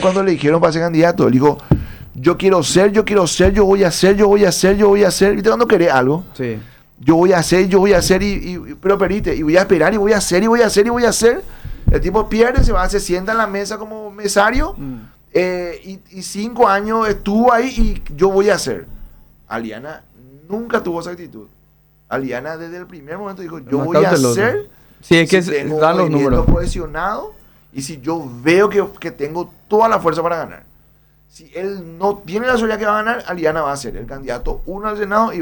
cuando le dijeron para ser candidato, él dijo, yo quiero ser, yo voy a hacer, yo voy a hacer, yo voy a hacer. ¿Viste cuando querés algo? Sí. Yo voy a hacer, pero perite, y voy a esperar, y voy a hacer, y voy a hacer, y voy a hacer. El tipo pierde, se sienta en la mesa como mesario, y 5 años estuvo ahí, y yo voy a hacer. Aliana nunca tuvo esa actitud. Aliana desde el primer momento dijo, yo voy a hacer. Sí, es que si tengo dan los números cohesionado, y si yo veo que tengo toda la fuerza para ganar. Si él no tiene la seguridad que va a ganar, Aliana va a ser el candidato 1 al Senado y